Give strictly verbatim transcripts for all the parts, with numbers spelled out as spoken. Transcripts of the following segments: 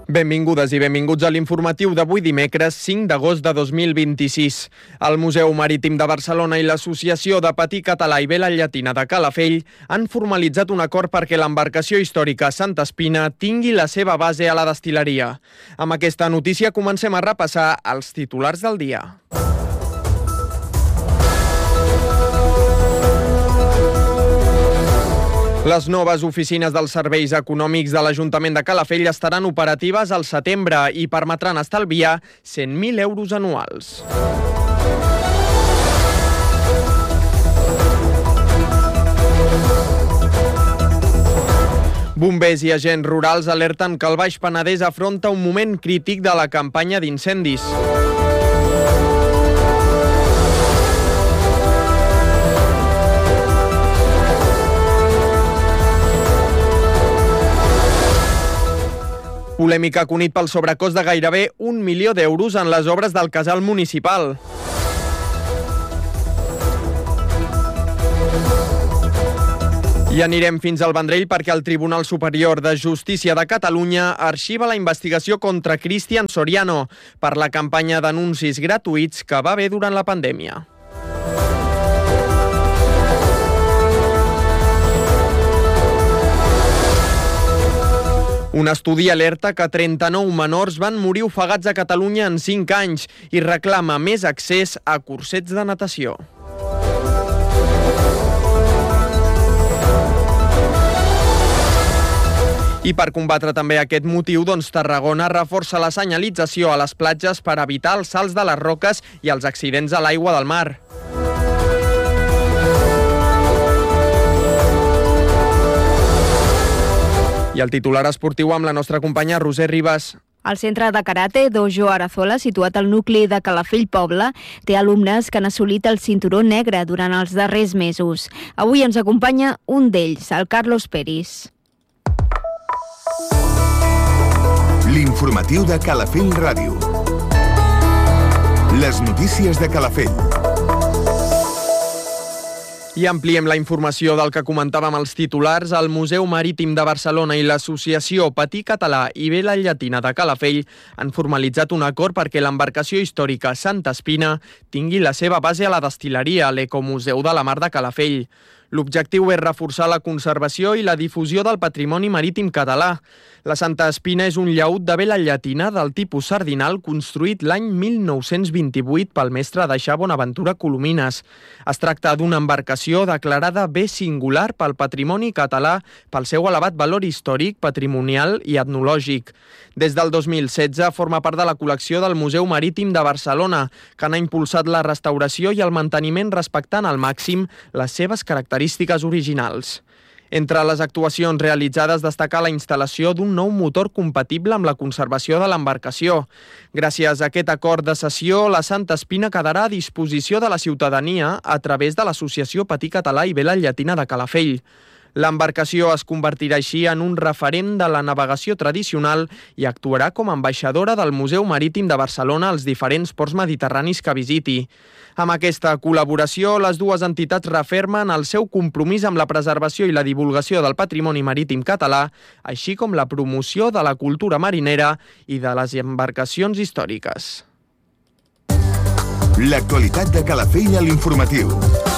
Benvingudes i benvinguts a l'informatiu d'avui dimecres cinc d'agost de dos mil vint-i-sis. El Museu Marítim de Barcelona i l'Associació de Patí Català i Vela Llatina de Calafell han formalitzat un acord perquè l'embarcació històrica Santa Espina tingui la seva base a la destil·leria. Amb aquesta notícia comencem a repassar els titulars del dia. Les noves oficines dels serveis econòmics de l'Ajuntament de Calafell estaran operatives al setembre i permetran estalviar cent mil euros anuals. Bombers i agents rurals alerten que el Baix Penedès afronta un moment crític de la campanya d'incendis. Polèmica a Cunit pel sobrecost de gairebé un milió d'euros en les obres del casal municipal. I anirem fins al Vendrell perquè el Tribunal Superior de Justícia de Catalunya arxiva la investigació contra Cristian Soriano per la campanya d'anuncis gratuïts que va haver durant la pandèmia. Un estudi alerta que trenta-nou menors van morir ofegats a Catalunya en cinc anys i reclama més accés a cursets de natació. I per combatre també aquest motiu, doncs Tarragona reforça la senyalització a les platges per evitar els salts de les roques i els accidents a l'aigua del mar. I el titular esportiu amb la nostra companya Roser Ribas. El centre de karate Dojo Arazola, situat al nucli de Calafell Poble, té alumnes que han assolit el cinturó negre durant els darrers mesos. Avui ens acompanya un d'ells, el Carlos Peris. L'informatiu de Calafell Ràdio. Les notícies de Calafell. I ampliem la informació del que comentàvem als titulars. El Museu Marítim de Barcelona i l'Associació Patí Català i Vela Llatina de Calafell han formalitzat un acord perquè l'embarcació històrica Santa Espina tingui la seva base a la destil·leria, a l'Ecomuseu de la Mar de Calafell. L'objectiu és reforçar la conservació i la difusió del patrimoni marítim català. La Santa Espina és un llaüt de vela llatina del tipus sardinal construït l'any mil nou-cents vint-i-vuit pel mestre deixà Bonaventura Colomines. Es tracta d'una embarcació declarada bé singular pel patrimoni català pel seu elevat valor històric, patrimonial i etnològic. Des del dos mil setze forma part de la col·lecció del Museu Marítim de Barcelona, que n'ha impulsat la restauració i el manteniment respectant al màxim les seves característiques originals. Entre les actuacions realitzades destaca la instal·lació d'un nou motor compatible amb la conservació de l'embarcació. Gràcies a aquest acord de cessió, la Santa Espina quedarà a disposició de la ciutadania a través de l'Associació Patí Català i Vela Llatina de Calafell. L'embarcació es convertirà així en un referent de la navegació tradicional i actuarà com a ambaixadora del Museu Marítim de Barcelona als diferents ports mediterranis que visiti. Amb aquesta col·laboració, les dues entitats refermen el seu compromís amb la preservació i la divulgació del patrimoni marítim català, així com la promoció de la cultura marinera i de les embarcacions històriques. L'actualitat de Calafell a l'informatiu.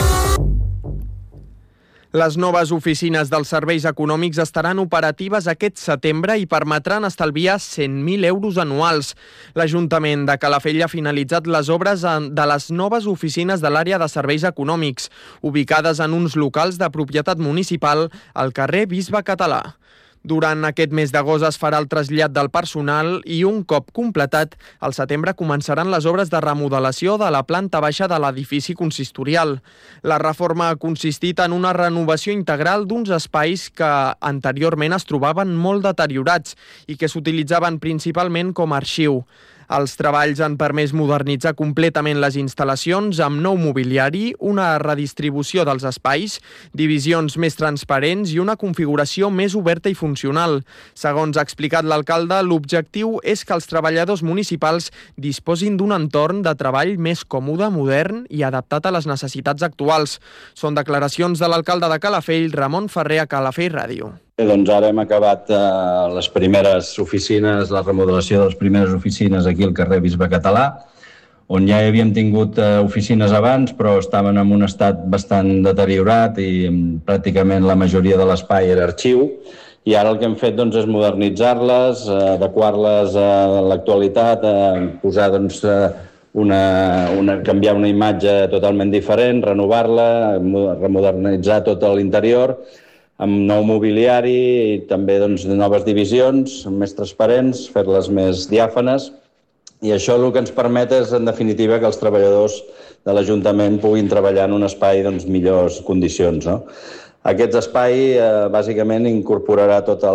Les noves oficines dels serveis econòmics estaran operatives aquest setembre i permetran estalviar cent mil euros anuals. L'Ajuntament de Calafell ha finalitzat les obres de les noves oficines de l'àrea de serveis econòmics, ubicades en uns locals de propietat municipal al carrer Bisbe Català. Durant aquest mes d'agost es farà el trasllat del personal i un cop completat, al setembre començaran les obres de remodelació de la planta baixa de l'edifici consistorial. La reforma ha consistit en una renovació integral d'uns espais que anteriorment es trobaven molt deteriorats i que s'utilitzaven principalment com a arxiu. Els treballs han permès modernitzar completament les instal·lacions amb nou mobiliari, una redistribució dels espais, divisions més transparents i una configuració més oberta i funcional. Segons ha explicat l'alcalde, l'objectiu és que els treballadors municipals disposin d'un entorn de treball més còmode, modern i adaptat a les necessitats actuals. Són declaracions de l'alcalde de Calafell, Ramon Ferrer, a Calafell Ràdio. Doncs ara hem acabat eh, les primeres oficines, la remodelació de les primeres oficines aquí al carrer Bisbe Català, on ja havíem tingut eh, oficines abans, però estaven en un estat bastant deteriorat i pràcticament la majoria de l'espai era arxiu. I ara el que hem fet doncs, és modernitzar-les, eh, adequar-les a l'actualitat, eh, posar doncs, una, una, canviar una imatge totalment diferent, renovar-la, remodernitzar tot l'interior, amb nou mobiliari i també doncs, noves divisions, més transparents, fer-les més diàfanes. I això el que ens permet és, en definitiva, que els treballadors de l'Ajuntament puguin treballar en un espai doncs, millors condicions. No? Aquest espai, eh, bàsicament, incorporarà tota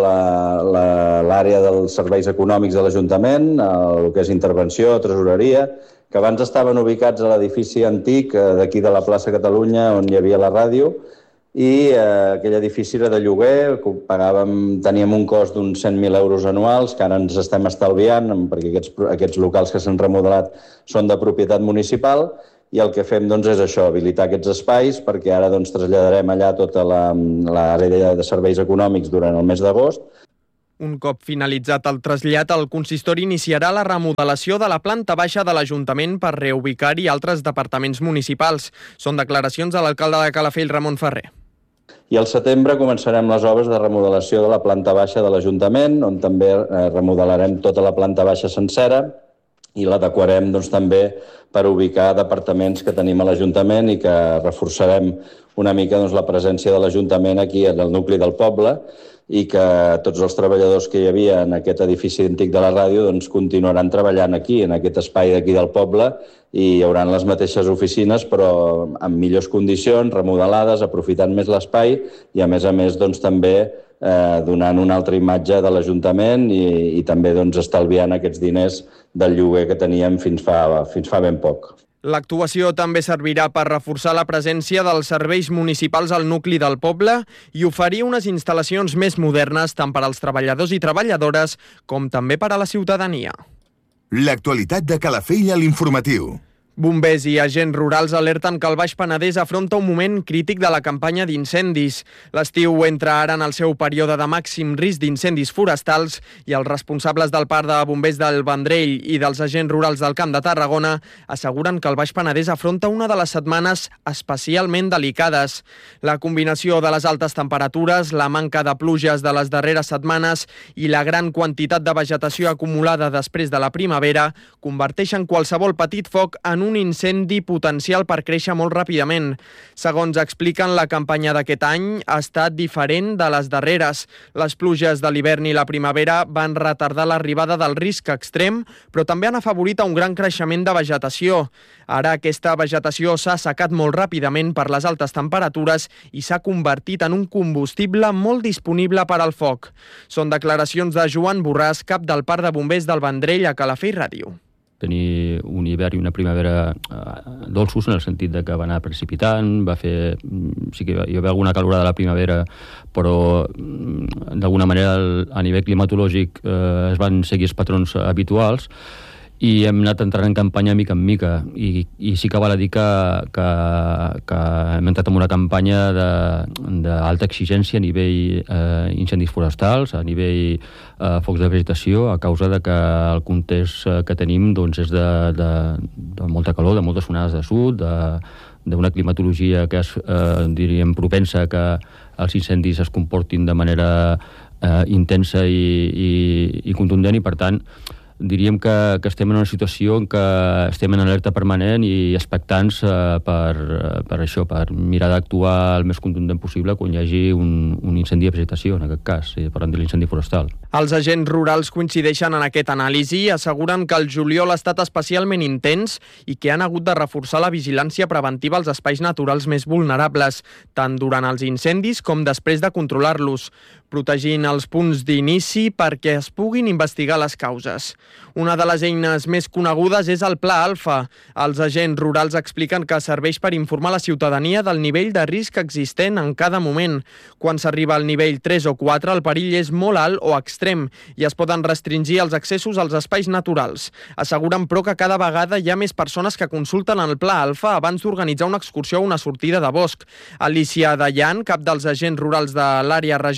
l'àrea la, dels serveis econòmics de l'Ajuntament, el que és intervenció, tresoreria, que abans estaven ubicats a l'edifici antic d'aquí de la plaça Catalunya, on hi havia la ràdio, i eh, aquell edifici era de lloguer, pagàvem, teníem un cost d'uns cent mil euros anuals, que ara ens estem estalviant, perquè aquests, aquests locals que s'han remodelat són de propietat municipal, i el que fem doncs, és això, habilitar aquests espais, perquè ara doncs, traslladarem allà tota l'àrea de serveis econòmics durant el mes d'agost. Un cop finalitzat el trasllat, el consistori iniciarà la remodelació de la planta baixa de l'Ajuntament per reubicar-hi altres departaments municipals. Són declaracions de l'alcalde de Calafell, Ramon Ferrer. I al setembre començarem les obres de remodelació de la planta baixa de l'Ajuntament, on també remodelarem tota la planta baixa sencera i l'adequarem doncs, també per ubicar departaments que tenim a l'Ajuntament i que reforçarem una mica doncs, la presència de l'Ajuntament aquí en el nucli del poble i que tots els treballadors que hi havia en aquest edifici antic de la ràdio doncs, continuaran treballant aquí, en aquest espai d'aquí del poble, i hi haurà les mateixes oficines, però en millors condicions, remodelades, aprofitant més l'espai i, a més a més, doncs, també eh, donant una altra imatge de l'Ajuntament i, i també doncs, estalviant aquests diners del lloguer que teníem fins fa, fins fa ben poc. L'actuació també servirà per reforçar la presència dels serveis municipals al nucli del poble i oferir unes instal·lacions més modernes tant per als treballadors i treballadores com també per a la ciutadania. L'actualitat de Calafell a l'informatiu. Bombers i agents rurals alerten que el Baix Penedès afronta un moment crític de la campanya d'incendis. L'estiu entra ara en el seu període de màxim risc d'incendis forestals i els responsables del Parc de Bombers del Vendrell i dels agents rurals del Camp de Tarragona asseguren que el Baix Penedès afronta una de les setmanes especialment delicades. La combinació de les altes temperatures, la manca de pluges de les darreres setmanes i la gran quantitat de vegetació acumulada després de la primavera converteixen qualsevol petit foc en un incendi potencial per créixer molt ràpidament. Segons expliquen, la campanya d'aquest any ha estat diferent de les darreres. Les pluges de l'hivern i la primavera van retardar l'arribada del risc extrem, però també han afavorit a un gran creixement de vegetació. Ara aquesta vegetació s'ha assecat molt ràpidament per les altes temperatures i s'ha convertit en un combustible molt disponible per al foc. Són declaracions de Joan Borràs, cap del Parc de Bombers del Vendrell a Calafell Ràdio. Tenir un hivern i una primavera eh, dolços en el sentit de que va anar precipitant, va fer, sí que hi va haver alguna calorada de la primavera, però d'alguna manera a nivell climatològic eh, es van seguir els patrons habituals i hem anat entrant en campanya mica en mica i, i sí que val a dir que, que, que hem entrat en una campanya d'alta exigència a nivell eh, incendis forestals, a nivell eh, focs de vegetació, a causa de que el context que tenim doncs, és de, de, de molta calor, de moltes onades de sud, d'una climatologia que és, eh, diríem, propensa que els incendis es comportin de manera eh, intensa i, i, i contundent i, per tant, diríem que, que estem en una situació en què estem en alerta permanent i expectants eh, per, per això, per mirar d'actuar el més contundent possible quan hi hagi un, un incendi de vegetació, en aquest cas, si parlem de l'incendi forestal. Els agents rurals coincideixen en aquest anàlisi i asseguren que el juliol ha estat especialment intens i que han hagut de reforçar la vigilància preventiva als espais naturals més vulnerables, tant durant els incendis com després de controlar-los, protegint els punts d'inici perquè es puguin investigar les causes. Una de les eines més conegudes és el Pla Alfa. Els agents rurals expliquen que serveix per informar la ciutadania del nivell de risc existent en cada moment. Quan s'arriba al nivell tres o quatre, el perill és molt alt o extrem i es poden restringir els accessos als espais naturals. Asseguren, però, que cada vegada hi ha més persones que consulten el Pla Alfa abans d'organitzar una excursió o una sortida de bosc. Alicia Dayan, cap dels agents rurals de l'àrea regional de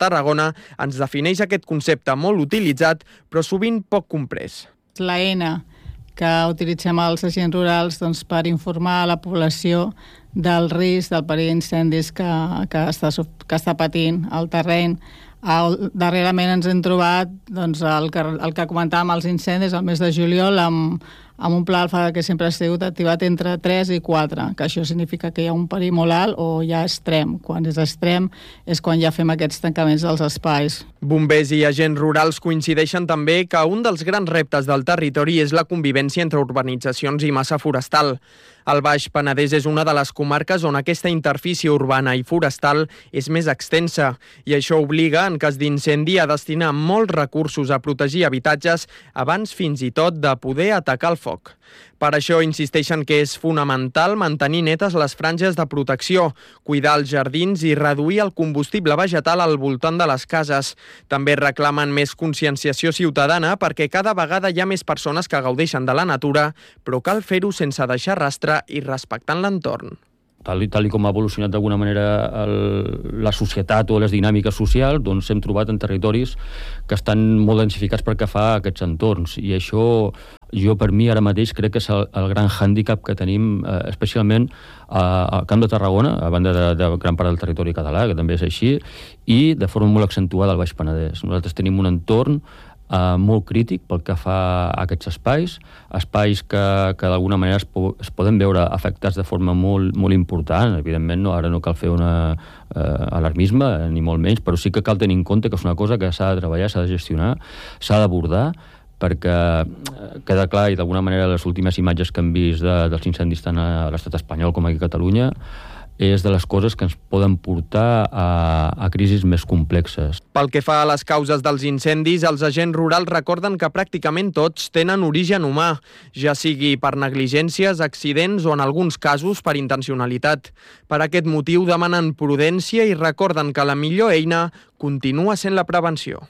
Tarragona, ens defineix aquest concepte molt utilitzat, però sovint poc comprès. La eina que utilitzem els agents rurals doncs, per informar a la població del risc, del perill d'incendis que, que, està, que està patint el terreny. El, darrerament ens hem trobat doncs, el, que, el que comentàvem, els incendis, el mes de juliol, amb, amb un pla alfa que sempre ha sigut activat entre tres i quatre, que això significa que hi ha un perill molt alt o ja extrem. Quan és extrem és quan ja fem aquests tancaments dels espais. Bombers i agents rurals coincideixen també que un dels grans reptes del territori és la convivència entre urbanitzacions i massa forestal. El Baix Penedès és una de les comarques on aquesta interfície urbana i forestal és més extensa i això obliga, en cas d'incendi, a destinar molts recursos a protegir habitatges abans fins i tot de poder atacar el foc. Per això insisteixen que és fonamental mantenir netes les franges de protecció, cuidar els jardins i reduir el combustible vegetal al voltant de les cases. També reclamen més conscienciació ciutadana perquè cada vegada hi ha més persones que gaudeixen de la natura, però cal fer-ho sense deixar rastre i respectant l'entorn. Tal i, tal i com ha evolucionat d'alguna manera el, la societat o les dinàmiques socials, doncs hem trobat en territoris que estan molt densificats pel que fa a aquests entorns. I això, jo per mi ara mateix crec que és el, el gran hàndicap que tenim, eh, especialment a, al Camp de Tarragona, a banda de, de gran part del territori català, que també és així, i de forma molt accentuada al Baix Penedès. Nosaltres tenim un entorn Uh, molt crític pel que fa a aquests espais, espais que, que d'alguna manera es, po es poden veure afectats de forma molt, molt important. Evidentment, no, ara no cal fer un uh, alarmisme, ni molt menys, però sí que cal tenir en compte que és una cosa que s'ha de treballar, s'ha de gestionar, s'ha d'abordar, perquè queda clar, i d'alguna manera les últimes imatges que hem vist de, dels incendis tant a l'estat espanyol com aquí a Catalunya, és de les coses que ens poden portar a, a crisis més complexes. Pel que fa a les causes dels incendis, els agents rurals recorden que pràcticament tots tenen origen humà, ja sigui per negligències, accidents o en alguns casos per intencionalitat. Per aquest motiu demanen prudència i recorden que la millor eina continua sent la prevenció.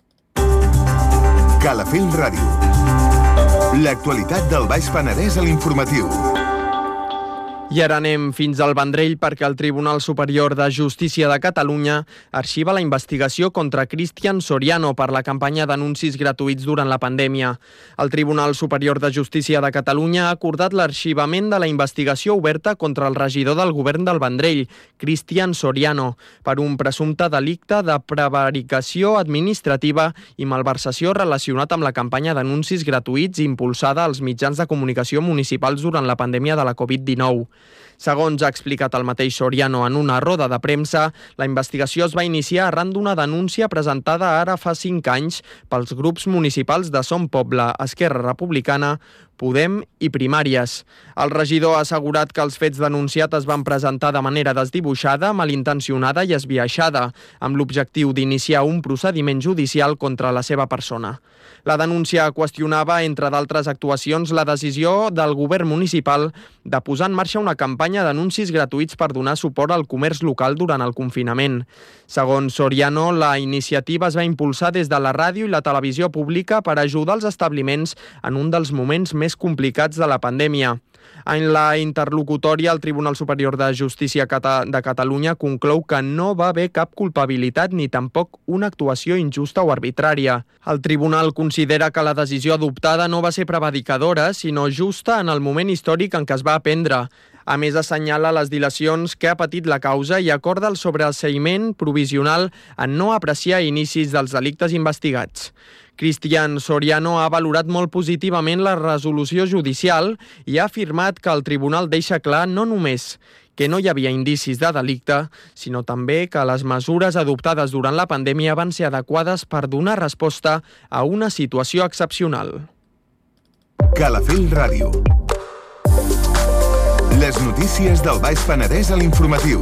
Calafell Ràdio. L'actualitat del Baix Penedès a l'informatiu. I ara anem fins al Vendrell perquè el Tribunal Superior de Justícia de Catalunya arxiva la investigació contra Cristian Soriano per la campanya d'anuncis gratuïts durant la pandèmia. El Tribunal Superior de Justícia de Catalunya ha acordat l'arxivament de la investigació oberta contra el regidor del govern del Vendrell, Cristian Soriano, per un presumpte delicte de prevaricació administrativa i malversació relacionat amb la campanya d'anuncis gratuïts impulsada als mitjans de comunicació municipals durant la pandèmia de la covid dinou. Segons ha explicat el mateix Soriano en una roda de premsa, la investigació es va iniciar arran d'una denúncia presentada ara fa cinc anys pels grups municipals de Som Poble, Esquerra Republicana, Podem i Primàries. El regidor ha assegurat que els fets denunciats es van presentar de manera desdibuixada, malintencionada i esbiaixada, amb l'objectiu d'iniciar un procediment judicial contra la seva persona. La denúncia qüestionava, entre d'altres actuacions, la decisió del govern municipal de posar en marxa una campanya d'anuncis gratuïts per donar suport al comerç local durant el confinament. Segons Soriano, la iniciativa es va impulsar des de la ràdio i la televisió pública per ajudar els establiments en un dels moments més complicats de la pandèmia. En la interlocutòria, el Tribunal Superior de Justícia de Catalunya conclou que no va haver cap culpabilitat ni tampoc una actuació injusta o arbitrària. El tribunal considera que la decisió adoptada no va ser prevaricadora, sinó justa en el moment històric en què es va prendre. A més, assenyala les dilacions que ha patit la causa i acorda el sobreseïment provisional en no apreciar inicis dels delictes investigats. Cristian Soriano ha valorat molt positivament la resolució judicial i ha afirmat que el tribunal deixa clar no només que no hi havia indicis de delicte, sinó també que les mesures adoptades durant la pandèmia van ser adequades per donar resposta a una situació excepcional. Calafell Ràdio. Les notícies del Baix Penedès a l'informatiu.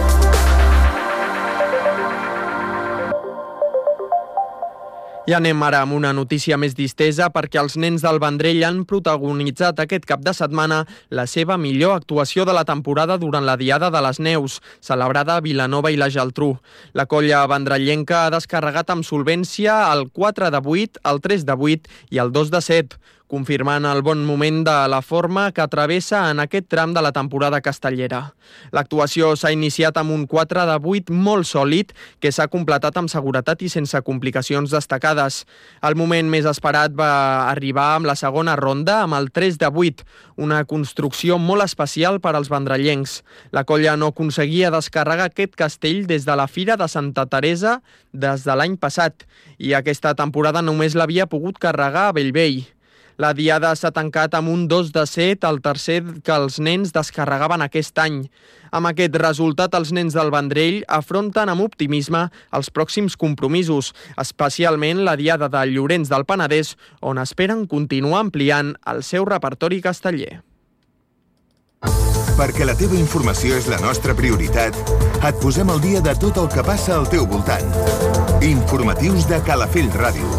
I anem ara amb una notícia més distesa perquè els nens del Vendrell han protagonitzat aquest cap de setmana la seva millor actuació de la temporada durant la Diada de les Neus, celebrada a Vilanova i la Geltrú. La colla vendrellenca ha descarregat amb solvència el quatre de vuit, el tres de vuit i el dos de set. confirmant el bon moment de la forma que travessa en aquest tram de la temporada castellera. L'actuació s'ha iniciat amb un quatre de vuit molt sòlid que s'ha completat amb seguretat i sense complicacions destacades. El moment més esperat va arribar amb la segona ronda amb el tres de vuit, una construcció molt especial per als vendrellencs. La colla no aconseguia descarregar aquest castell des de la Fira de Santa Teresa des de l'any passat i aquesta temporada només l'havia pogut carregar a Bellvei. La diada s'ha tancat amb un dos de set, el tercer que els nens descarregaven aquest any. Amb aquest resultat, els nens del Vendrell afronten amb optimisme els pròxims compromisos, especialment la diada de Llorenç del Penedès, on esperen continuar ampliant el seu repertori casteller. Perquè la teva informació és la nostra prioritat, et posem al dia de tot el que passa al teu voltant. Informatius de Calafell Ràdio.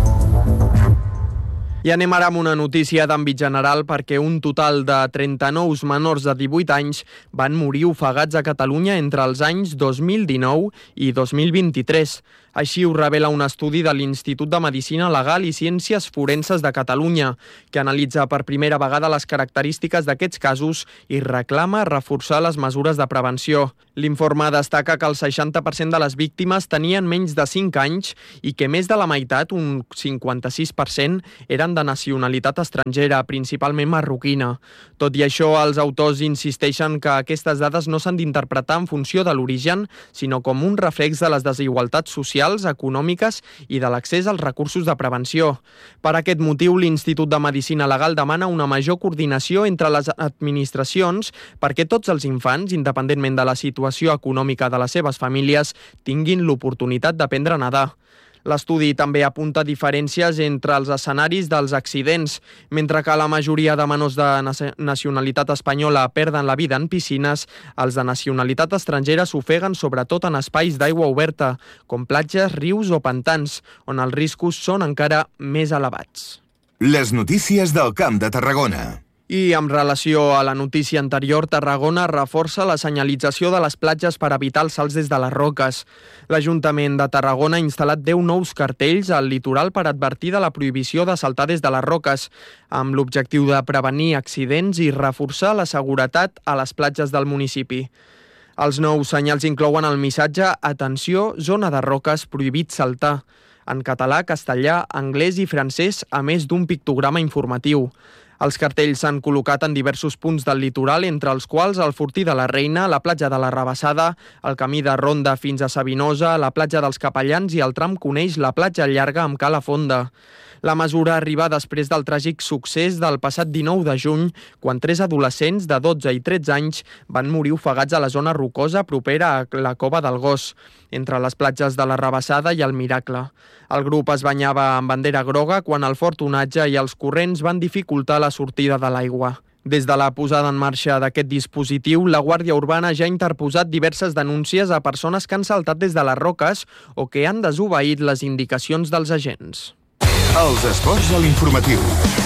I anem ara amb una notícia d'àmbit general perquè un total de trenta-nou menors de divuit anys van morir ofegats a Catalunya entre els anys dos mil dinou i dos mil vint-i-tres. Així ho revela un estudi de l'Institut de Medicina Legal i Ciències Forenses de Catalunya, que analitza per primera vegada les característiques d'aquests casos i reclama reforçar les mesures de prevenció. L'informe destaca que el seixanta per cent de les víctimes tenien menys de cinc anys i que més de la meitat, un cinquanta-sis per cent, eren de nacionalitat estrangera, principalment marroquina. Tot i això, els autors insisteixen que aquestes dades no s'han d'interpretar en funció de l'origen, sinó com un reflex de les desigualtats socials, econòmiques i de l'accés als recursos de prevenció. Per aquest motiu, l'Institut de Medicina Legal demana una major coordinació entre les administracions perquè tots els infants, independentment de la situació econòmica de les seves famílies, tinguin l'oportunitat d'aprendre a nedar. L'estudi també apunta diferències entre els escenaris dels accidents. Mentre que la majoria de menors de nacionalitat espanyola perden la vida en piscines, els de nacionalitat estrangera s'ofeguen sobretot en espais d'aigua oberta, com platges, rius o pantans, on els riscos són encara més elevats. Les notícies del Camp de Tarragona. I amb relació a la notícia anterior, Tarragona reforça la senyalització de les platges per evitar els salts des de les roques. L'Ajuntament de Tarragona ha instal·lat deu nous cartells al litoral per advertir de la prohibició de saltar des de les roques, amb l'objectiu de prevenir accidents i reforçar la seguretat a les platges del municipi. Els nous senyals inclouen el missatge «Atenció, zona de roques, prohibit saltar», en català, castellà, anglès i francès, a més d'un pictograma informatiu. Els cartells s'han col·locat en diversos punts del litoral, entre els quals el Fortí de la Reina, la platja de la Rabassada, el camí de Ronda fins a Sabinosa, la platja dels Capellans i el tram coneix la platja llarga amb Cala Fonda. La mesura arriba després del tràgic succés del passat dinou de juny, quan tres adolescents de dotze i tretze anys van morir ofegats a la zona rocosa propera a la Cova del Gos, entre les platges de la Rabassada i el Miracle. El grup es banyava amb bandera groga quan el fort onatge i els corrents van dificultar la sortida de l'aigua. Des de la posada en marxa d'aquest dispositiu, la Guàrdia Urbana ja ha interposat diverses denúncies a persones que han saltat des de les roques o que han desobeït les indicacions dels agents. Els esports a l'informatiu.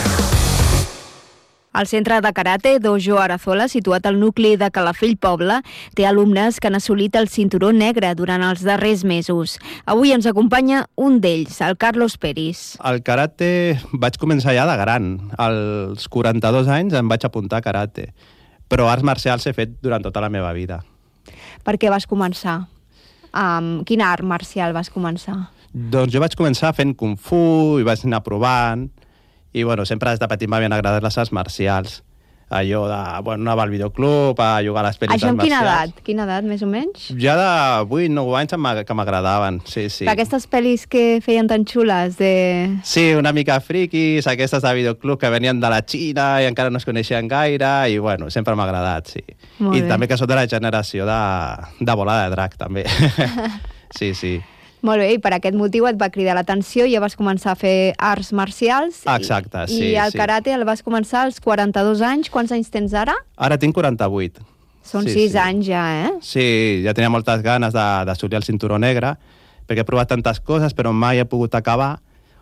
El centre de karate Dojo Arazola, situat al nucli de Calafell Poble, té alumnes que han assolit el cinturó negre durant els darrers mesos. Avui ens acompanya un d'ells, el Carlos Peris. El karate vaig començar ja de gran. Als quaranta-dos anys em vaig apuntar a karate, però arts marcials he fet durant tota la meva vida. Per què vas començar? Um, quina art marcial vas començar? Doncs jo vaig començar fent kung fu i vaig anar provant. I, bueno, sempre des de petit m'havien agradat les arts marcials. Allò de, bueno, anar al videoclub, a jugar a les pel·lis Això arts amb quina marcials. edat? Quina edat, més o menys? Ja de vuit nou anys que m'agradaven, sí, sí. D'aquestes pel·lis que feien tan xules de... Sí, una mica friquis, aquestes de videoclub que venien de la Xina i encara no es coneixien gaire, i, bueno, sempre m'ha agradat, sí. Molt I bé. també que soc de la generació de, de bola de drac, també. Sí, sí. Molt bé, i per aquest motiu et va cridar l'atenció i ja vas començar a fer arts marcials. Exacte, i, sí, I el sí. karate el vas començar als quaranta-dos anys. Quants anys tens ara? Ara tinc quaranta-vuit. Són Sí, sis sí. anys ja, eh? Sí, ja tenia moltes ganes de- d'assolir el cinturó negre, perquè he provat tantes coses, però mai he pogut acabar,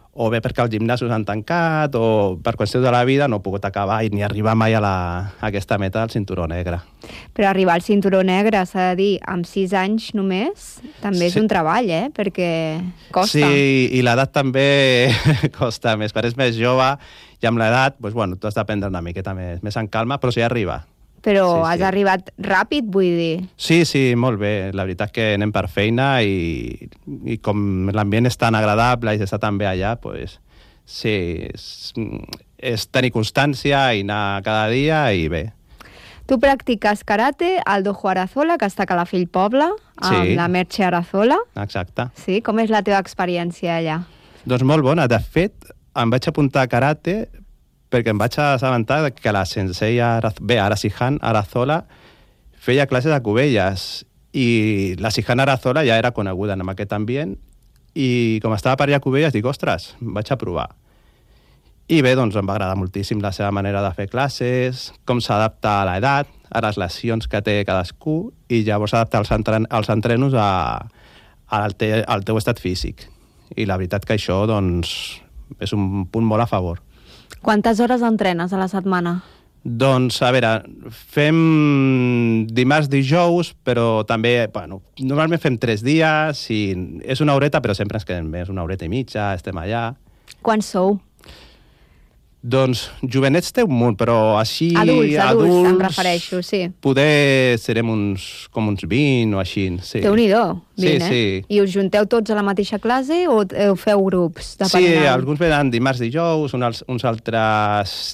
o bé perquè els gimnasos han tancat, o per qüestions de la vida no he pogut acabar i ni arribar mai a, la, a aquesta meta del cinturó negre. Però arribar al cinturó negre, s'ha de dir, amb sis anys només, també és Sí. un treball, eh? Perquè costa. Sí, i l'edat també costa més. Quan és més jove i amb l'edat, doncs, bueno, tu has de prendre una miqueta més, més en calma, però s'hi arriba. Però Sí, has sí. arribat ràpid, vull dir. Sí, sí, molt bé. La veritat que anem per feina i, i com l'ambient és tan agradable i s'està tan bé allà, doncs, sí, és, és tenir constància i anar cada dia i bé. Tu practiques karate al Dojo Arazola, que està a Calafell Poble, amb Sí. la Merche Arazola. Exacte. Sí? Com és la teva experiència allà? Doncs molt bona. De fet, em vaig apuntar a karate perquè em vaig assabentar que la sensei Araz... bé, ara Sihan Arazola feia classes a Cubelles i la Sihan Arazola ja era coneguda en aquest ambient i com estava per allà a Cubelles dic, ostres, vaig a provar. I bé, doncs em va agradar moltíssim la seva manera de fer classes, com s'adapta a l'edat, a les lesions que té cadascú i llavors adaptar els, entren els entrenos a, al, te al teu estat físic. I la veritat que això doncs, és un punt molt a favor. Quantes hores entrenes a la setmana? Doncs, a veure, fem dimarts, dijous, però també, bueno, normalment fem tres dies i és una horeta, però sempre ens quedem més, una horeta i mitja, estem allà. Quants sou? Doncs jovenets té un munt, però així... Adults, adults, adults em refereixo, sí. Poder serem uns, com uns vint o així, sí. Déu-n'hi-do, vint, Sí, eh? sí. I us junteu tots a la mateixa classe o eh, feu grups? Sí, alguns venen dimarts, dijous, uns, uns altres